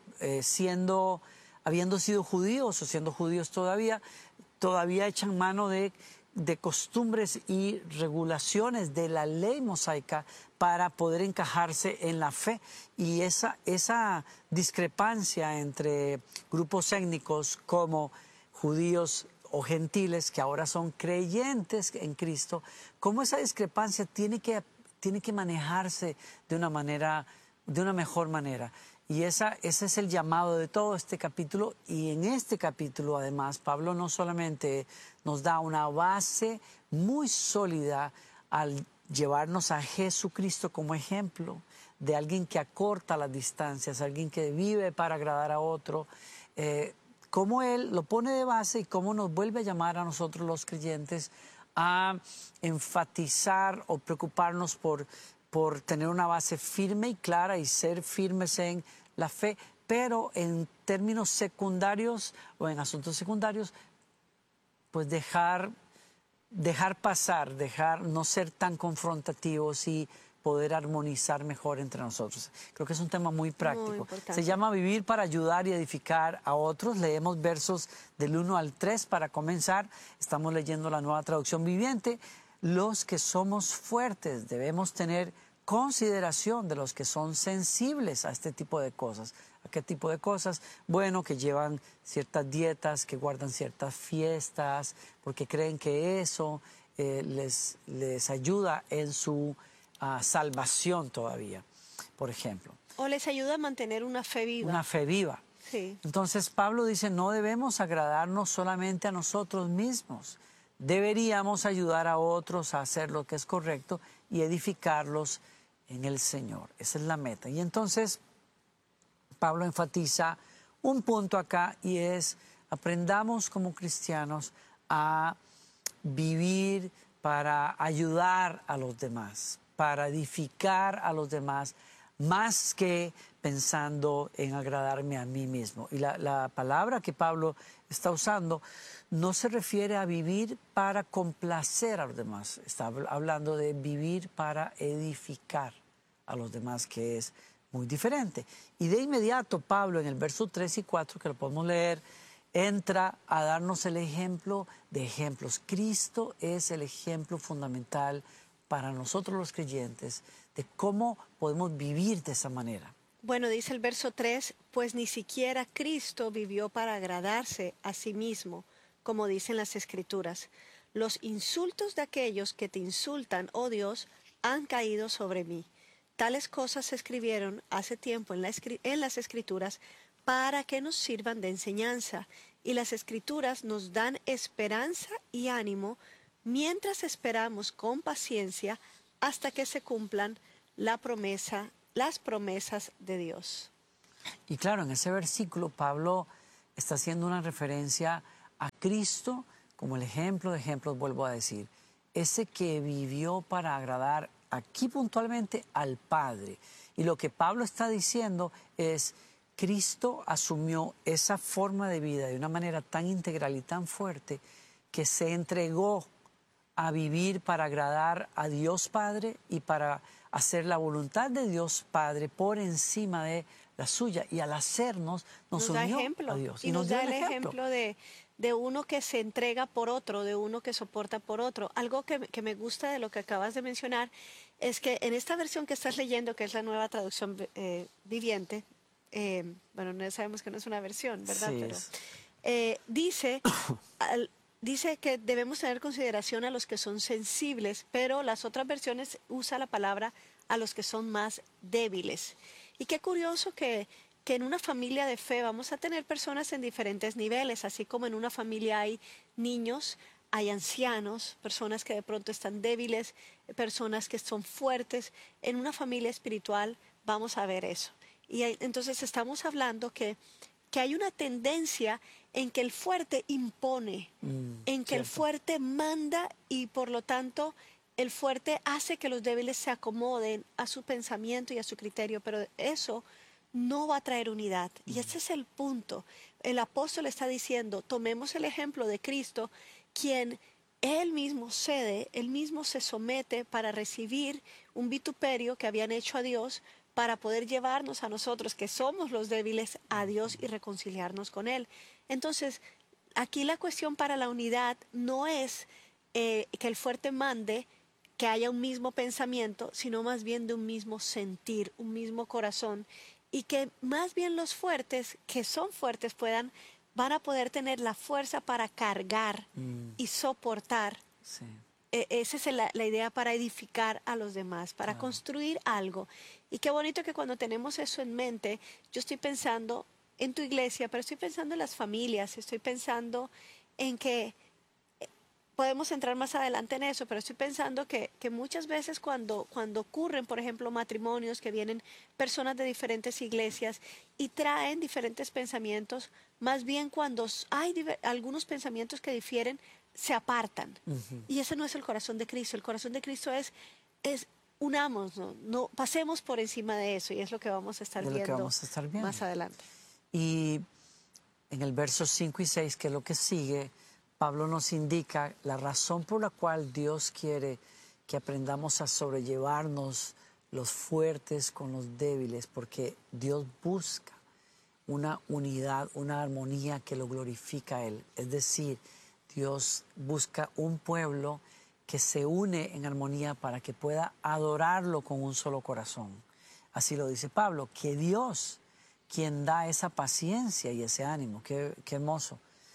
S4: habiendo sido judíos o siendo judíos todavía echan mano de costumbres y regulaciones de la ley mosaica para poder encajarse en la fe. Y esa discrepancia entre grupos étnicos como judíos o gentiles que ahora son creyentes en Cristo, cómo esa discrepancia tiene que manejarse de una mejor manera. Y ese es el llamado de todo este capítulo. Y en este capítulo, además, Pablo no solamente nos da una base muy sólida al llevarnos a Jesucristo como ejemplo de alguien que acorta las distancias, alguien que vive para agradar a otro, cómo Él lo pone de base y cómo nos vuelve a llamar a nosotros los creyentes a enfatizar o preocuparnos por tener una base firme y clara y ser firmes en la fe, pero en términos secundarios o en asuntos secundarios, pues dejar pasar, no ser tan confrontativos y poder armonizar mejor entre nosotros. Creo que es un tema muy práctico. Se llama Vivir para ayudar y edificar a otros. Leemos versos del 1 al 3 para comenzar. Estamos leyendo la Nueva Traducción Viviente. Los que somos fuertes debemos tener consideración de los que son sensibles a este tipo de cosas. ¿A qué tipo de cosas? Bueno, que llevan ciertas dietas, que guardan ciertas fiestas, porque creen que eso les ayuda en su salvación todavía, por ejemplo.
S5: O les ayuda a mantener una fe viva.
S4: Una fe viva.
S5: Sí.
S4: Entonces Pablo dice, no debemos agradarnos solamente a nosotros mismos. Deberíamos ayudar a otros a hacer lo que es correcto y edificarlos en el Señor. Esa es la meta. Y entonces Pablo enfatiza un punto acá y es, aprendamos como cristianos a vivir para ayudar a los demás, para edificar a los demás, más que pensando en agradarme a mí mismo. Y la palabra que Pablo está usando no se refiere a vivir para complacer a los demás. Está hablando de vivir para edificar a los demás, que es muy diferente. Y de inmediato Pablo en el verso 3 y 4, que lo podemos leer, entra a darnos el ejemplo de ejemplos. Cristo es el ejemplo fundamental para nosotros los creyentes de cómo podemos vivir de esa manera.
S5: Bueno, dice el verso 3, pues ni siquiera Cristo vivió para agradarse a sí mismo, como dicen las Escrituras. Los insultos de aquellos que te insultan, oh Dios, han caído sobre mí. Tales cosas se escribieron hace tiempo en las Escrituras para que nos sirvan de enseñanza. Y las Escrituras nos dan esperanza y ánimo mientras esperamos con paciencia hasta que se cumplan las promesas de Dios.
S4: Y claro, en ese versículo Pablo está haciendo una referencia a Cristo como el ejemplo de ejemplos, vuelvo a decir. Ese que vivió para agradar aquí puntualmente al Padre. Y lo que Pablo está diciendo es, Cristo asumió esa forma de vida de una manera tan integral y tan fuerte que se entregó a vivir para agradar a Dios Padre y para hacer la voluntad de Dios Padre por encima de la suya. Y al hacernos, nos
S5: da
S4: unió
S5: ejemplo,
S4: a Dios.
S5: y nos da el ejemplo de uno que se entrega por otro, de uno que soporta por otro. Algo que me gusta de lo que acabas de mencionar es que en esta versión que estás leyendo, que es la Nueva Traducción Viviente, bueno, no sabemos que no es una versión, ¿verdad?
S4: Sí,
S5: pero dice que debemos tener consideración a los que son sensibles, pero las otras versiones usa la palabra a los que son más débiles. Y qué curioso que en una familia de fe vamos a tener personas en diferentes niveles, así como en una familia hay niños, hay ancianos, personas que de pronto están débiles, personas que son fuertes. En una familia espiritual vamos a ver eso. Y entonces estamos hablando que hay una tendencia en que el fuerte impone, en que el fuerte manda y por lo tanto el fuerte hace que los débiles se acomoden a su pensamiento y a su criterio, pero eso no va a traer unidad. Y ese es el punto. El apóstol está diciendo, tomemos el ejemplo de Cristo, quien él mismo cede, él mismo se somete para recibir un vituperio que habían hecho a Dios, para poder llevarnos a nosotros, que somos los débiles, a Dios y reconciliarnos con Él. Entonces, aquí la cuestión para la unidad no es que el fuerte mande que haya un mismo pensamiento, sino más bien de un mismo sentir, un mismo corazón, y que más bien los fuertes, que son fuertes, van a poder tener la fuerza para cargar y soportar.
S4: Sí.
S5: Esa es la idea, para edificar a los demás, para construir algo. Y qué bonito que cuando tenemos eso en mente, yo estoy pensando en tu iglesia, pero estoy pensando en las familias, estoy pensando en que podemos entrar más adelante en eso, pero estoy pensando que muchas veces cuando ocurren, por ejemplo, matrimonios que vienen personas de diferentes iglesias y traen diferentes pensamientos, más bien cuando hay algunos pensamientos que difieren, se apartan. Y ese no es el corazón de Cristo. El corazón de Cristo es unamos, no pasemos por encima de eso, y es lo que vamos a estar viendo más adelante.
S4: Y en el verso 5 y 6, que es lo que sigue, Pablo nos indica la razón por la cual Dios quiere que aprendamos a sobrellevarnos los fuertes con los débiles, porque Dios busca una unidad, una armonía que lo glorifica a Él. Es decir, Dios busca un pueblo que se une en armonía para que pueda adorarlo con un solo corazón. Así lo dice Pablo, que Dios, quien da esa paciencia y ese ánimo. Qué hermoso.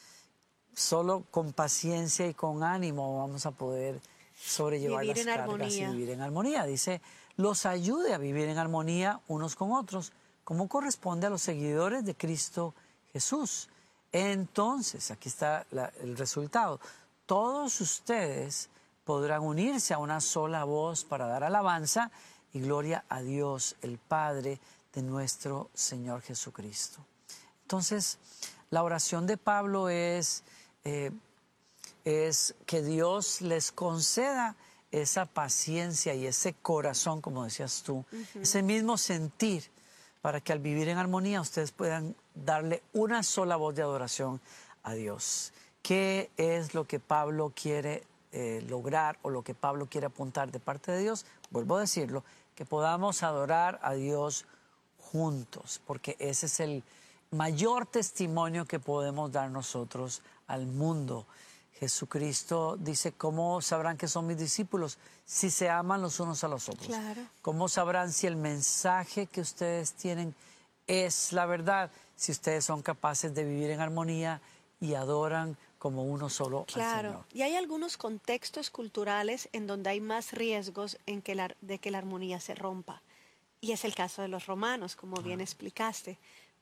S4: Solo con paciencia y con ánimo vamos a poder sobrellevar las cargas y vivir en armonía. Dice, los ayude a vivir en armonía unos con otros, como corresponde a los seguidores de Cristo Jesús. Entonces, aquí está el resultado. Todos ustedes podrán unirse a una sola voz para dar alabanza y gloria a Dios, el Padre de nuestro Señor Jesucristo. Entonces, la oración de Pablo es que Dios les conceda esa paciencia y ese corazón, como decías tú, ese mismo sentir, para que al vivir en armonía ustedes puedan darle una sola voz de adoración a Dios. ¿Qué es lo que Pablo quiere lograr o lo que Pablo quiere apuntar de parte de Dios? Vuelvo a decirlo, que podamos adorar a Dios juntos, porque ese es el mayor testimonio que podemos dar nosotros al mundo. Jesucristo dice, ¿cómo sabrán que son mis discípulos? Si se aman los unos a los otros.
S5: Claro.
S4: ¿Cómo sabrán si el mensaje que ustedes tienen es la verdad? Si ustedes son capaces de vivir en armonía y adoran como uno solo al Señor.
S5: Y hay algunos contextos culturales en donde hay más riesgos de que la armonía se rompa. Y es el caso de los romanos, como bien explicaste.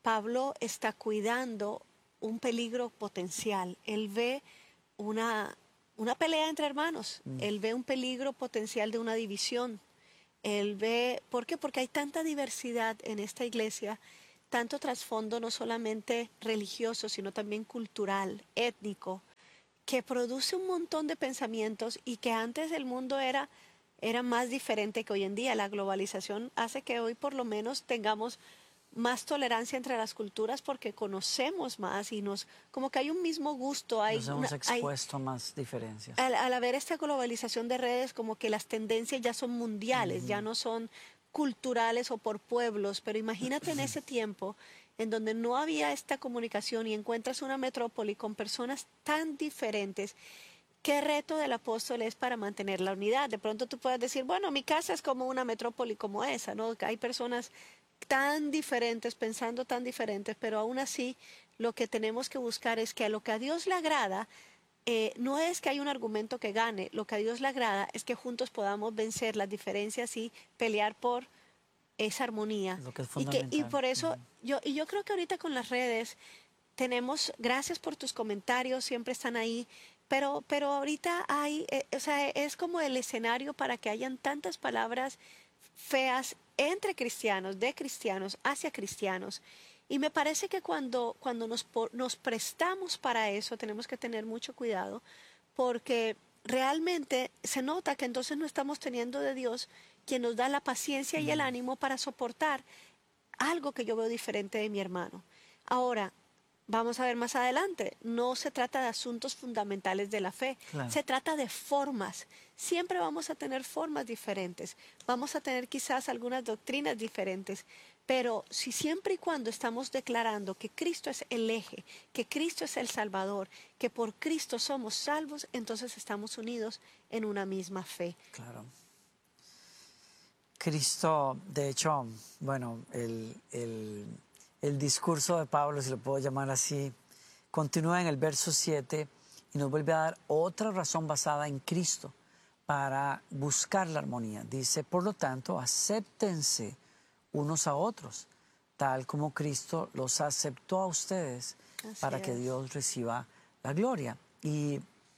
S5: Pablo está cuidando un peligro potencial. Él ve una pelea entre hermanos. Él ve un peligro potencial de una división. Él ve, ¿por qué? Porque hay tanta diversidad en esta iglesia, tanto trasfondo no solamente religioso, sino también cultural, étnico, que produce un montón de pensamientos y que antes el mundo era más diferente que hoy en día. La globalización hace que hoy por lo menos tengamos más tolerancia entre las culturas porque conocemos más y como que hay un mismo gusto.
S4: Nos hemos expuesto a más diferencias.
S5: Al haber esta globalización de redes, como que las tendencias ya son mundiales, ya no son culturales o por pueblos, pero imagínate en ese tiempo en donde no había esta comunicación y encuentras una metrópoli con personas tan diferentes. ¿Qué reto del apóstol es para mantener la unidad? De pronto tú puedes decir, bueno, mi casa es como una metrópoli como esa, ¿no? Hay personas tan diferentes, pensando tan diferentes, pero aún así lo que tenemos que buscar es que a lo que a Dios le agrada, no es que hay un argumento que gane, lo que a Dios le agrada es que juntos podamos vencer las diferencias y pelear por esa armonía.
S4: Lo que es fundamental.
S5: Y por eso, yo creo que ahorita con las redes gracias por tus comentarios, siempre están ahí, pero ahorita es como el escenario para que hayan tantas palabras feas entre cristianos, de cristianos, hacia cristianos. Y me parece que cuando nos prestamos para eso, tenemos que tener mucho cuidado, porque realmente se nota que entonces no estamos teniendo de Dios quien nos da la paciencia y el ánimo para soportar algo que yo veo diferente de mi hermano. Ahora, vamos a ver más adelante, no se trata de asuntos fundamentales de la fe, se trata de formas. Siempre vamos a tener formas diferentes, vamos a tener quizás algunas doctrinas diferentes, pero si siempre y cuando estamos declarando que Cristo es el eje, que Cristo es el Salvador, que por Cristo somos salvos, entonces estamos unidos en una misma fe.
S4: Claro. Cristo, de hecho, bueno, el discurso de Pablo, si lo puedo llamar así, continúa en el verso 7 y nos vuelve a dar otra razón basada en Cristo para buscar la armonía. Dice, por lo tanto, acéptense unos a otros, tal como Cristo los aceptó a ustedes para que Dios reciba la gloria. Y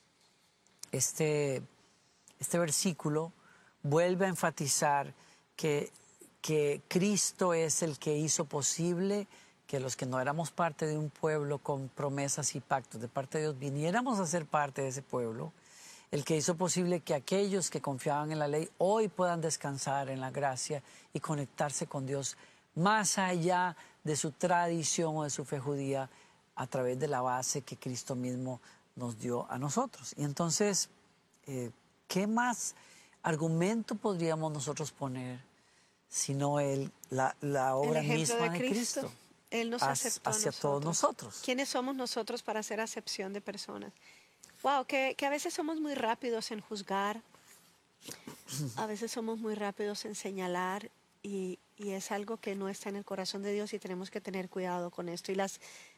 S4: este versículo vuelve a enfatizar que Cristo es el que hizo posible que los que no éramos parte de un pueblo con promesas y pactos de parte de Dios viniéramos a ser parte de ese pueblo, el que hizo posible que aquellos que confiaban en la ley hoy puedan descansar en la gracia y conectarse con Dios más allá de su tradición o de su fe judía a través de la base que Cristo mismo nos dio a nosotros. Y entonces, ¿qué más argumento podríamos nosotros poner sino la obra misma de Cristo?
S5: Él nos aceptó
S4: hacia todos nosotros.
S5: ¿Quiénes somos nosotros para hacer acepción de personas? Wow, que a veces somos muy rápidos en juzgar, a veces somos muy rápidos en señalar y es algo que no está en el corazón de Dios y tenemos que tener cuidado con esto. Y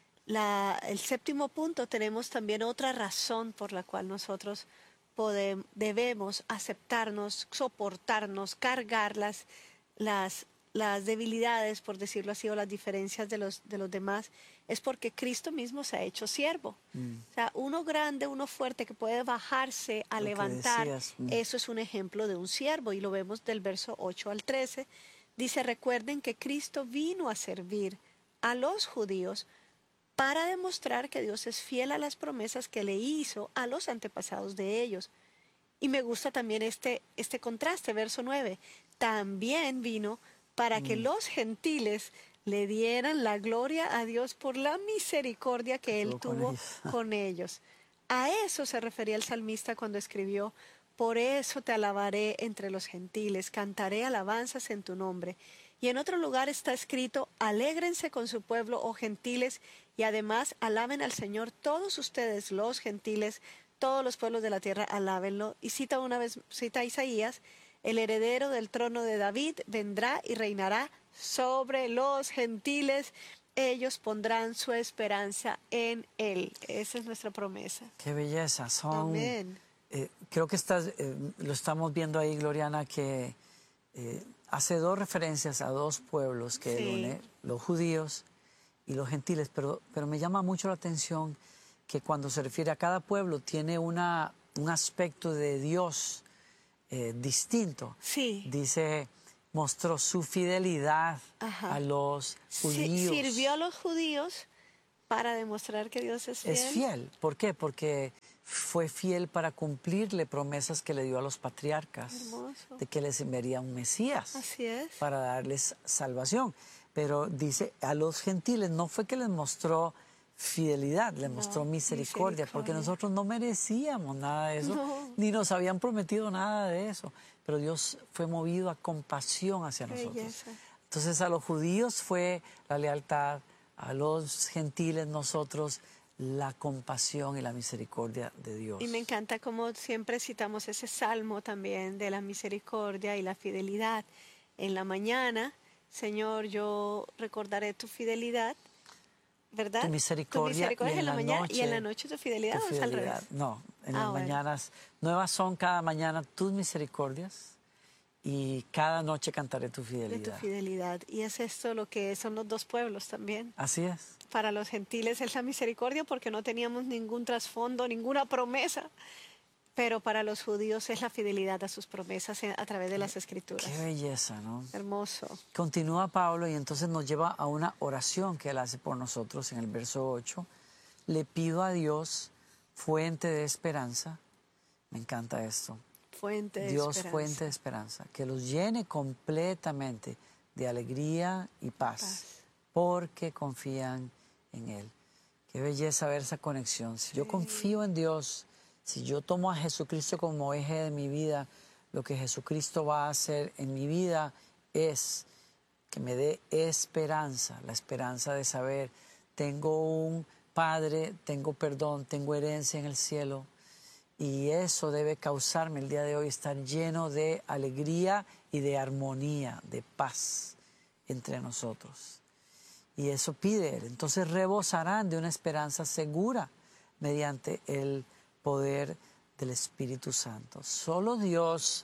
S5: el séptimo punto, tenemos también otra razón por la cual nosotros debemos aceptarnos, soportarnos, cargar las debilidades, por decirlo así, o las diferencias de los demás, es porque Cristo mismo se ha hecho siervo. O sea, uno grande, uno fuerte que puede bajarse a levantar, eso es un ejemplo de un siervo, y lo vemos del verso 8 al 13. Dice, recuerden que Cristo vino a servir a los judíos para demostrar que Dios es fiel a las promesas que le hizo a los antepasados de ellos. Y me gusta también este contraste, verso 9. También vino para que los gentiles le dieran la gloria a Dios por la misericordia que Él tuvo con ellos. A eso se refería el salmista cuando escribió, por eso te alabaré entre los gentiles, cantaré alabanzas en tu nombre. Y en otro lugar está escrito, alégrense con su pueblo, oh gentiles, y además alaben al Señor todos ustedes, los gentiles, todos los pueblos de la tierra, alábenlo. Y cita Isaías, el heredero del trono de David vendrá y reinará sobre los gentiles. Ellos pondrán su esperanza en Él. Esa es nuestra promesa.
S4: Qué belleza.
S5: Amén.
S4: Creo que lo estamos viendo ahí, Gloriana, que hace dos referencias a dos pueblos que él une, los judíos y los gentiles, pero me llama mucho la atención que cuando se refiere a cada pueblo tiene un aspecto de Dios distinto.
S5: Sí.
S4: Dice, mostró su fidelidad a los judíos.
S5: Sirvió a los judíos para demostrar que Dios es fiel.
S4: Es fiel. ¿Por qué? Porque fue fiel para cumplirle promesas que le dio a los patriarcas.
S5: Hermoso.
S4: De que les enviaría un Mesías.
S5: Así es.
S4: Para darles salvación. Pero dice, a los gentiles no fue que les mostró fidelidad, les mostró misericordia, porque nosotros no merecíamos nada de eso, ni nos habían prometido nada de eso. Pero Dios fue movido a compasión hacia nosotros. Entonces a los judíos fue la lealtad, a los gentiles nosotros la compasión y la misericordia de Dios.
S5: Y me encanta como siempre citamos ese salmo también de la misericordia y la fidelidad. En la mañana, Señor, yo recordaré tu fidelidad, ¿verdad?
S4: Tu misericordia
S5: es en la mañana y en la noche tu fidelidad, ¿o es al revés?
S4: No, en las mañanas, nuevas son cada mañana tus misericordias y cada noche cantaré tu fidelidad.
S5: De tu fidelidad. Y es esto lo que son los dos pueblos también.
S4: Así es.
S5: Para los gentiles es la misericordia porque no teníamos ningún trasfondo, ninguna promesa. Pero para los judíos es la fidelidad a sus promesas a través de las Escrituras.
S4: Qué belleza, ¿no?
S5: Hermoso.
S4: Continúa Pablo y entonces nos lleva a una oración que él hace por nosotros en el verso 8. Le pido a Dios, fuente de esperanza. Me encanta esto.
S5: Fuente de
S4: Dios,
S5: esperanza.
S4: fuente de esperanza. Que los llene completamente de alegría y paz. Porque confían en Él. Qué belleza ver esa conexión. Si yo confío en Dios, si yo tomo a Jesucristo como eje de mi vida, lo que Jesucristo va a hacer en mi vida es que me dé esperanza, la esperanza de saber, tengo un Padre, tengo perdón, tengo herencia en el cielo, y eso debe causarme el día de hoy estar lleno de alegría y de armonía, de paz entre nosotros. Y eso pide Él. Entonces rebosarán de una esperanza segura mediante el poder del Espíritu Santo. Solo Dios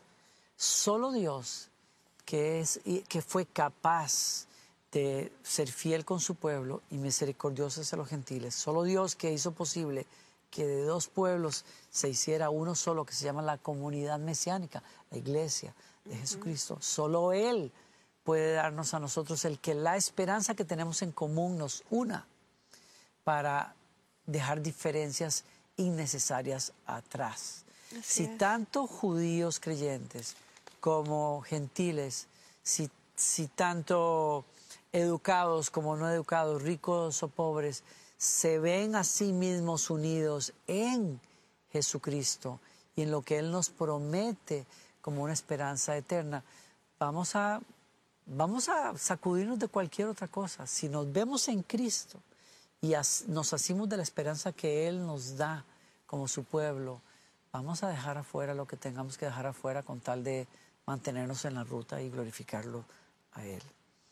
S4: que fue capaz de ser fiel con su pueblo y misericordioso hacia los gentiles. Solo Dios que hizo posible que de dos pueblos se hiciera uno solo, que se llama la comunidad mesiánica, la iglesia de Jesucristo. Solo Él puede darnos a nosotros el que la esperanza que tenemos en común nos una para dejar diferencias innecesarias atrás. Si tanto judíos creyentes como gentiles, si tanto educados como no educados, ricos o pobres, se ven a sí mismos unidos en Jesucristo y en lo que Él nos promete como una esperanza eterna, vamos a sacudirnos de cualquier otra cosa. Si nos vemos en Cristo y nos asimos de la esperanza que Él nos da como su pueblo, vamos a dejar afuera lo que tengamos que dejar afuera con tal de mantenernos en la ruta y glorificarlo a Él.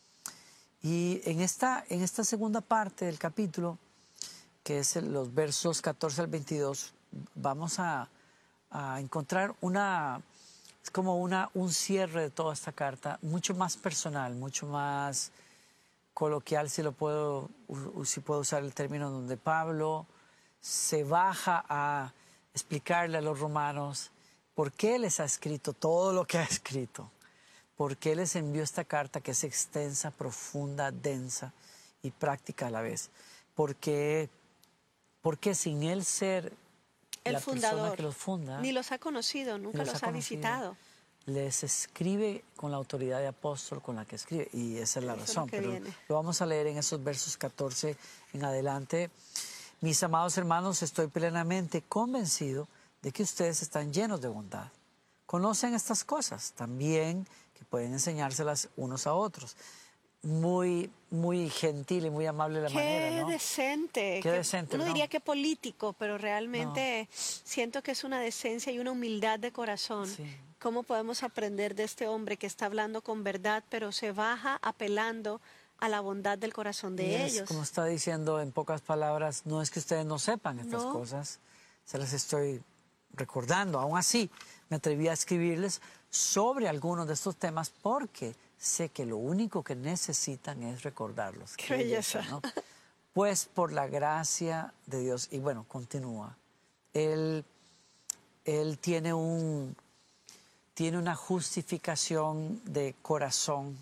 S4: Y en esta segunda parte del capítulo, que es los versos 14 al 22, vamos a encontrar es como un cierre de toda esta carta, mucho más personal, mucho más coloquial, si puedo usar el término, donde Pablo se baja a explicarle a los romanos por qué les ha escrito todo lo que ha escrito, por qué les envió esta carta que es extensa, profunda, densa y práctica a la vez. Porque sin él ser
S5: el
S4: la
S5: fundador,
S4: persona que los funda,
S5: ni los ha conocido, nunca los ha visitado.
S4: Les escribe con la autoridad de apóstol con la que escribe, y esa es la razón. Pero lo vamos a leer en esos versos 14 en adelante. Mis amados hermanos, estoy plenamente convencido de que ustedes están llenos de bondad. Conocen estas cosas, también que pueden enseñárselas unos a otros. Muy, muy gentil y muy amable la manera, ¿no?
S5: Qué decente.
S4: Qué decente,
S5: uno
S4: ¿no?
S5: diría que político, pero realmente siento que es una decencia y una humildad de corazón.
S4: Sí.
S5: ¿Cómo podemos aprender de este hombre que está hablando con verdad, pero se baja apelando a la bondad del corazón de ellos?
S4: Como está diciendo en pocas palabras, no es que ustedes no sepan estas cosas, se las estoy recordando. Aún así, me atreví a escribirles sobre algunos de estos temas porque sé que lo único que necesitan es recordarlos.
S5: Qué belleza, ¿no?
S4: pues por la gracia de Dios. Y bueno, continúa. Él tiene una justificación de corazón,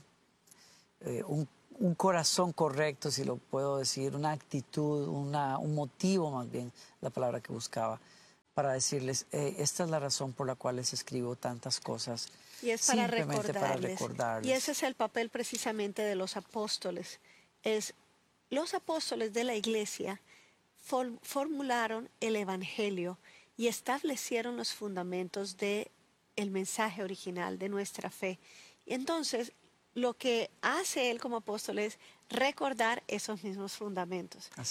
S4: un corazón correcto, si lo puedo decir, una actitud, un motivo más bien, la palabra que buscaba, para decirles, esta es la razón por la cual les escribo tantas cosas.
S5: Y es para
S4: simplemente
S5: recordarles.
S4: para recordarles.
S5: Y ese es el papel precisamente de los apóstoles. Los apóstoles de la iglesia formularon el evangelio y establecieron los fundamentos del mensaje original de nuestra fe. Y entonces, lo que hace él como apóstol es recordar esos mismos fundamentos.